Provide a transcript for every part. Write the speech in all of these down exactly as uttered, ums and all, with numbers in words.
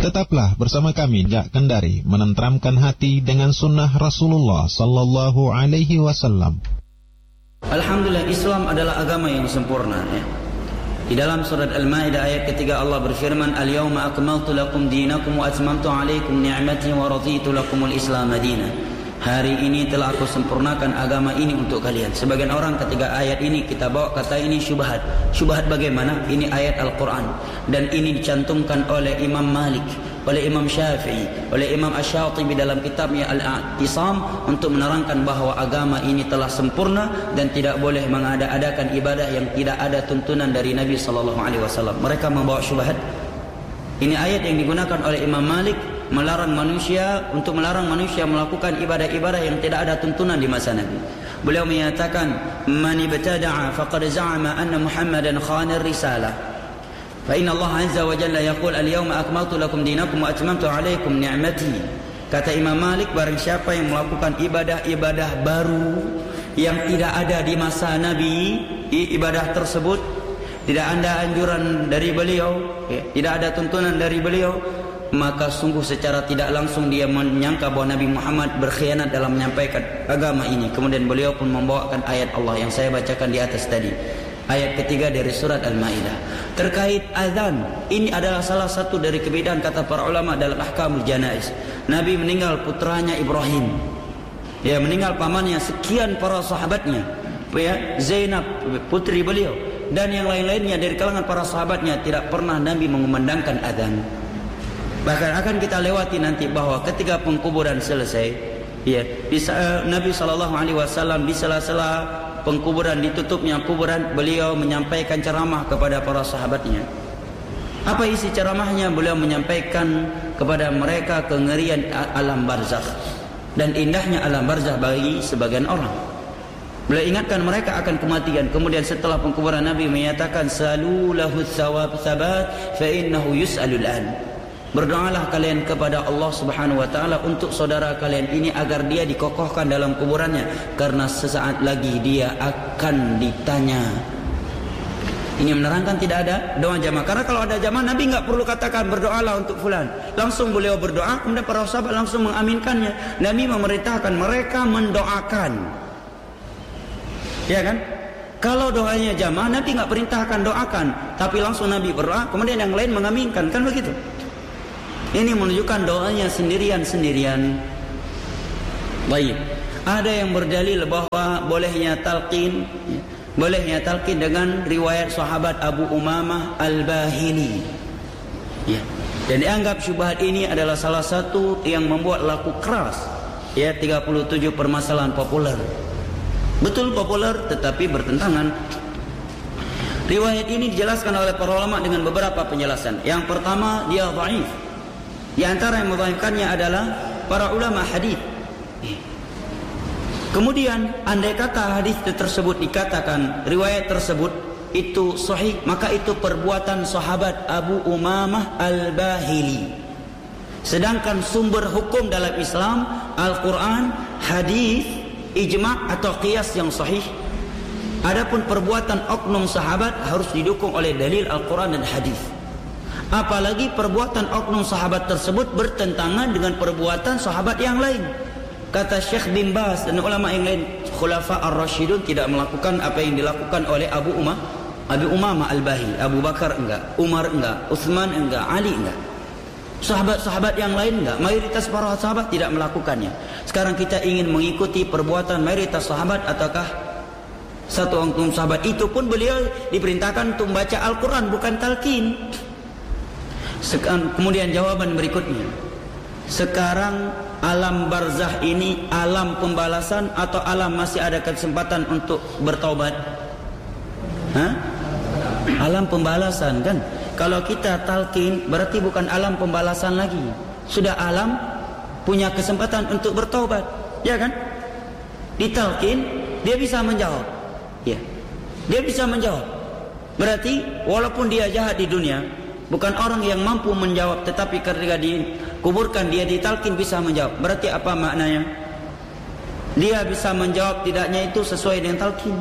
Tetaplah bersama kami Jak Kendari menenteramkan hati dengan sunnah Rasulullah Sallallahu Alaihi Wasallam. Alhamdulillah, Islam adalah agama yang sempurna ya. Di dalam surat Al-Maidah ayat ketiga Allah berfirman, Al-yawma akmaltu lakum dinakum wa atmamtu alaikum ni'mati wa raditu lakumul Islam madina. Hari ini telah aku sempurnakan agama ini untuk kalian. Sebagian orang ketika ayat ini kita bawa kata ini syubhat. Syubhat bagaimana? Ini ayat Al-Quran. Dan ini dicantumkan oleh Imam Malik, oleh Imam Syafi'i, oleh Imam Asy-Syatibi dalam kitabnya Al-I'tisam untuk menerangkan bahawa agama ini telah sempurna dan tidak boleh mengada-adakan ibadah yang tidak ada tuntunan dari Nabi sallallahu alaihi wasallam. Mereka membawa syubhat. Ini ayat yang digunakan oleh Imam Malik melarang manusia untuk melarang manusia melakukan ibadah-ibadah yang tidak ada tuntunan di masa Nabi. Beliau menyatakan, "Man ibtada'a faqad za'ama anna Muhammadan khana ar-risalah." Fa inna Allah 'azza wa jalla yaqul, "Al-yawma akmaltu lakum dinakum wa atmamtu 'alaykum ni'mati." Kata Imam Malik, barang siapa yang melakukan ibadah-ibadah baru yang tidak ada di masa Nabi, ibadah tersebut tidak ada anjuran dari beliau, ya, tidak ada tuntunan dari beliau, maka sungguh secara tidak langsung dia menyangka bahwa Nabi Muhammad berkhianat dalam menyampaikan agama ini. Kemudian beliau pun membawakan ayat Allah yang saya bacakan di atas tadi, ayat ketiga dari surat Al-Maidah terkait azan. Ini adalah salah satu dari kebedaan kata para ulama dalam ahkamul janaiz. Nabi meninggal putranya Ibrahim, ya, meninggal pamannya, sekian para sahabatnya, ya, Zainab putri beliau dan yang lain-lainnya dari kalangan para sahabatnya, tidak pernah Nabi mengumandangkan azan. Bahkan akan kita lewati nanti bahwa ketika pengkuburan selesai, ya, bisa, Nabi sallallahu alaihi wasallam di sela-sela pengkuburan, ditutupnya kuburan, beliau menyampaikan ceramah kepada para sahabatnya. Apa isi ceramahnya? Beliau menyampaikan kepada mereka kengerian alam barzakh dan indahnya alam barzakh bagi sebagian orang. Beliau ingatkan mereka akan kematian. Kemudian setelah pengkuburan, Nabi menyatakan, "Salu lahu tsawab tsabat fa innahu yus'alul an." Berdoalah kalian kepada Allah Subhanahu wa taala untuk saudara kalian ini agar dia dikokohkan dalam kuburannya, karena sesaat lagi dia akan ditanya. Ini menerangkan tidak ada doa jamaah. Karena kalau ada jamaah, Nabi enggak perlu katakan berdoalah untuk fulan. Langsung beliau berdoa, kemudian para sahabat langsung mengaminkannya. Nabi memerintahkan mereka mendoakan. Ya kan? Kalau doanya jamaah, Nabi enggak perintahkan doakan, tapi langsung Nabi berdoa, kemudian yang lain mengaminkan, kan begitu? Ini menunjukkan doanya sendirian-sendirian. Baik. Ada yang berdalil bahwa bolehnya talqin, bolehnya talqin dengan riwayat sahabat Abu Umamah Al-Bahili. Ya. Dan dianggap syubhat ini adalah salah satu yang membuat laku keras. Ya, tiga puluh tujuh permasalahan populer. Betul populer tetapi bertentangan. Riwayat ini dijelaskan oleh para ulama dengan beberapa penjelasan. Yang pertama, dia dhaif. Di antara yang mendhaifkannya adalah para ulama hadis. Kemudian andai kata hadis tersebut dikatakan riwayat tersebut itu sahih, maka itu perbuatan sahabat Abu Umamah Al-Bahili. Sedangkan sumber hukum dalam Islam Al-Quran, hadis, ijma' atau qiyas yang sahih. Adapun perbuatan oknum sahabat harus didukung oleh dalil Al-Quran dan hadis. Apalagi perbuatan oknum sahabat tersebut bertentangan dengan perbuatan sahabat yang lain. Kata Syekh bin Baz dan ulama yang lain, Khulafa ar-Rasyidun tidak melakukan apa yang dilakukan oleh Abu Umamah, Abu Umamah Al-Bahili. Abu Bakar enggak, Umar enggak, Utsman enggak, Ali enggak. Sahabat-sahabat yang lain enggak. Mayoritas para sahabat tidak melakukannya. Sekarang kita ingin mengikuti perbuatan mayoritas sahabat ataukah satu oknum sahabat? Itu pun beliau diperintahkan untuk membaca Al-Quran, bukan talqin. Kemudian jawaban berikutnya, sekarang alam barzakh ini alam pembalasan atau alam masih ada kesempatan untuk bertaubat? Hah? Alam pembalasan kan? Kalau kita talqin berarti bukan alam pembalasan lagi, sudah alam punya kesempatan untuk bertaubat, ya kan? Ditalqin dia bisa menjawab, ya, dia bisa menjawab. Berarti walaupun dia jahat di dunia, bukan orang yang mampu menjawab, tetapi ketika dikuburkan dia ditalqin bisa menjawab. Berarti apa maknanya? Dia bisa menjawab tidaknya itu sesuai dengan talqin.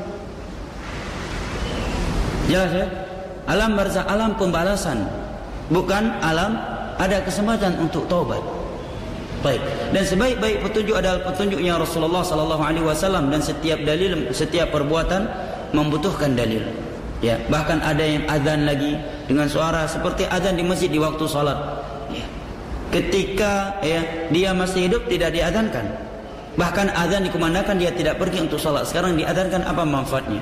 Jelas ya? Alam barzakh alam pembalasan, bukan alam ada kesempatan untuk taubat. Baik. Dan sebaik-baik petunjuk adalah petunjuknya Rasulullah sallallahu alaihi wasallam, dan setiap dalil, setiap perbuatan membutuhkan dalil. Ya, bahkan ada yang azan lagi dengan suara seperti azan di masjid di waktu salat. Ya. Ketika ya dia masih hidup tidak diazankan. Bahkan azan dikumandangkan dia tidak pergi untuk salat. Sekarang diazankan, apa manfaatnya?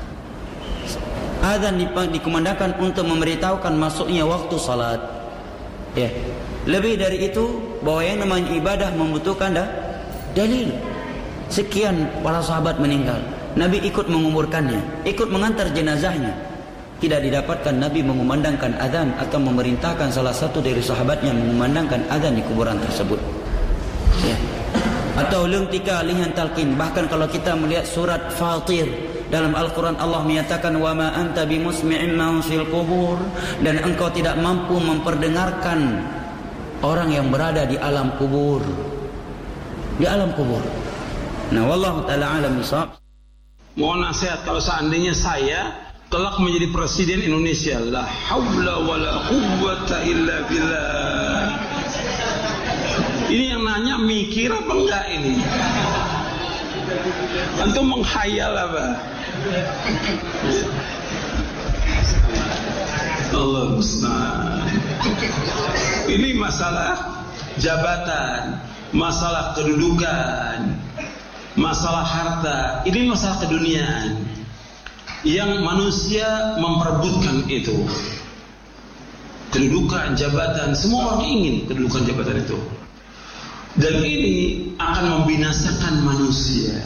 Azan dikumandangkan untuk memberitahukan masuknya waktu salat. Ya. Lebih dari itu, bahwa yang namanya ibadah membutuhkan dah dalil. Sekian para sahabat meninggal, Nabi ikut menguburkannya, ikut mengantar jenazahnya. Tidak didapatkan Nabi mengumandangkan azan atau memerintahkan salah satu dari sahabatnya mengumandangkan azan di kuburan tersebut. Ya. Atau lungtika lihan talqin. Bahkan kalau kita melihat surat Fatir dalam Al-Quran, Allah menyatakan wa ma anta bimusmi'in man fil qubur, dan engkau tidak mampu memperdengarkan orang yang berada di alam kubur. Di alam kubur. Nah, wallahu taala alam bisawab. Mohon nasihat kalau seandainya saya kelak menjadi presiden Indonesia. La haula wala quwwata illa billah. Ini yang nanya mikir apa enggak ini? Antum menghayal apa? Allah musta'an. Ini masalah jabatan, masalah kedudukan, masalah harta. Ini masalah keduniaan yang manusia memperebutkan itu. Kedudukan, jabatan, semua orang ingin kedudukan, jabatan itu. Dan ini akan membinasakan manusia.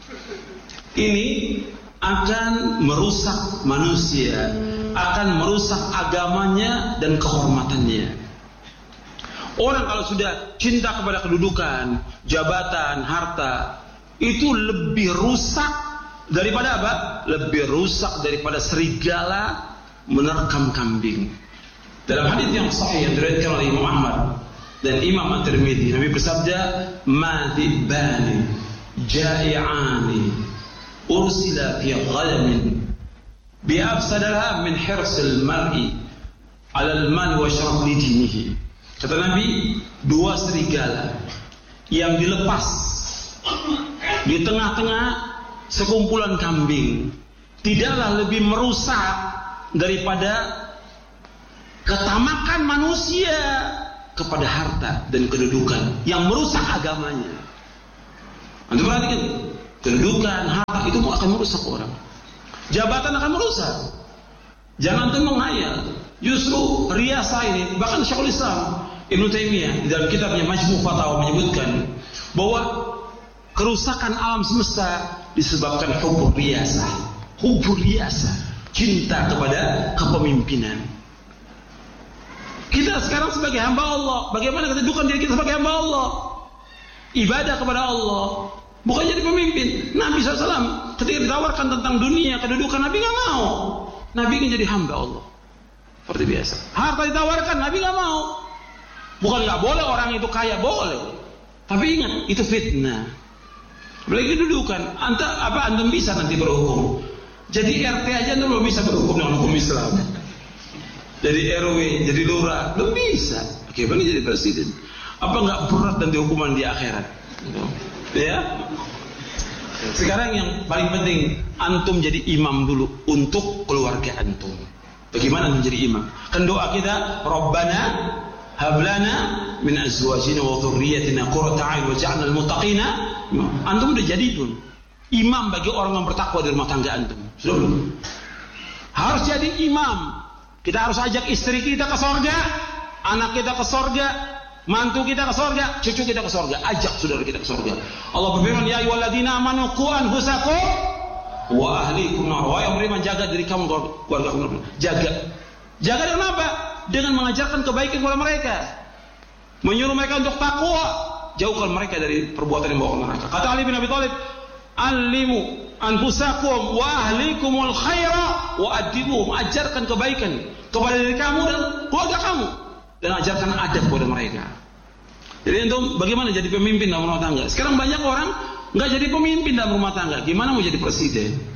Ini akan merusak manusia, akan merusak agamanya dan kehormatannya. Orang kalau sudah cinta kepada kedudukan, jabatan, harta, itu lebih rusak daripada apa? Lebih rusak daripada serigala menerkam kambing. Dalam hadis yang sahih yang diriwayatkan oleh Imam Ahmad dan Imam At-Tirmidzi, Nabi bersabda, "Madibani ja'i'ani ursila fi ghalamin bi'afsadaha min hirsil mar'i 'ala al-mali wa syaraf li dinihi." Kata Nabi, dua serigala yang dilepas di tengah-tengah sekumpulan kambing tidaklah lebih merusak daripada ketamakan manusia kepada harta dan kedudukan yang merusak agamanya. Anda perhatikan, kedudukan, harta itu akan merusak orang. Jabatan akan merusak. Jangan tuh menghayal. Justru riasa ini, bahkan Syekhul Islam Ibnu Taimiyah di dalam kitabnya Majmu' Fatawa menyebutkan bahwa kerusakan alam semesta disebabkan hubur riasa. Hubur riasa, cinta kepada kepemimpinan. Kita sekarang sebagai hamba Allah, bagaimana kedudukan diri kita sebagai hamba Allah? Ibadah kepada Allah, bukan jadi pemimpin. Nabi shallallahu alaihi wasallam ketika ditawarkan tentang dunia, kedudukan, Nabi nggak mau. Nabi ingin jadi hamba Allah, seperti biasa. Harta ditawarkan, Nabi nggak mau. Bukan nggak boleh orang itu kaya, boleh. Tapi ingat, itu fitnah. Apalagi kedudukan, anta apa antum bisa nanti berhukum? Jadi R T aja antum belum bisa berhukum dengan hukum Islam. Jadi R W, jadi lurah, belum bisa. Oke, bagaimana jadi presiden? Apa nggak berat nanti hukuman di akhirat? Ya. Sekarang yang paling penting, antum jadi imam dulu untuk keluarga antum. Bagaimana menjadi imam? Kan doa kita, Rabbana hablana min azwajina wa dhurriyyatina qurrata a'yun waj'alna lil muttaqina. Antum udah jadi pun imam bagi orang yang bertakwa di rumah tangga antum. Sudah belum? Harus jadi imam. Kita harus ajak istri kita ke surga, anak kita ke surga, mantu kita ke surga, cucu kita ke surga. Ajak saudara kita ke surga. Allah berfirman, ya ayyuhalladzina amanu qu anfusakum wa ahlikum nar. Wahai yang beriman, jaga diri kamu, keluarga kamu. Jaga. Jaga dengan apa? Dengan mengajarkan kebaikan kepada mereka. Menyuruh mereka untuk takwa, jauhkan mereka dari perbuatan yang membawa neraka. Kata Ali bin Abi Thalib, "Allimu anfusakum wa ahlikumul khaira wa adibuhum." Ajarkan kebaikan kepada diri kamu dan keluarga kamu, dan ajarkan adab kepada mereka. Jadi itu bagaimana jadi pemimpin dalam rumah tangga. Sekarang banyak orang nggak jadi pemimpin dalam rumah tangga, gimana mau jadi presiden?